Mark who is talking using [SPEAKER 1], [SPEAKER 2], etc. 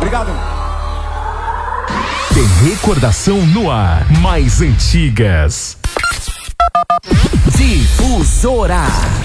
[SPEAKER 1] Obrigado.
[SPEAKER 2] Tem recordação no ar, mais antigas.
[SPEAKER 3] Difusora.